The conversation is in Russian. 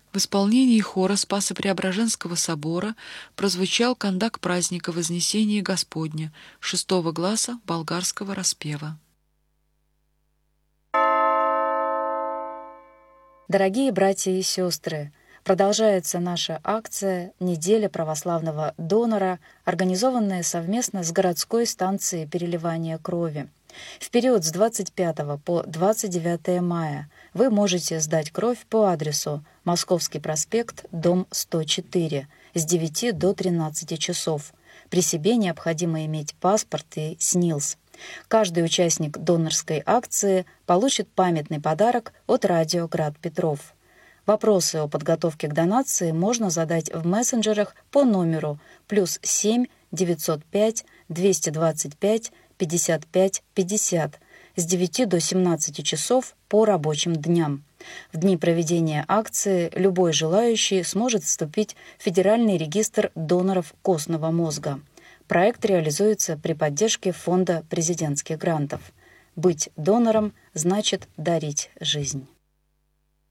В исполнении хора Спасо-Преображенского собора прозвучал кандак праздника Вознесения Господня 6-го гласа болгарского распева. Дорогие братья и сестры, продолжается наша акция «Неделя православного донора», организованная совместно с городской станцией переливания крови. В период с 25 по 29 мая вы можете сдать кровь по адресу Московский проспект, дом 104, с 9 до 13 часов. При себе необходимо иметь паспорт и СНИЛС. Каждый участник донорской акции получит памятный подарок от радио «Град Петров». Вопросы о подготовке к донации можно задать в мессенджерах по номеру +7 905 225 55 50 с 9 до 17 часов по рабочим дням. В дни проведения акции любой желающий сможет вступить в Федеральный регистр доноров костного мозга. Проект реализуется при поддержке Фонда президентских грантов. Быть донором значит дарить жизнь.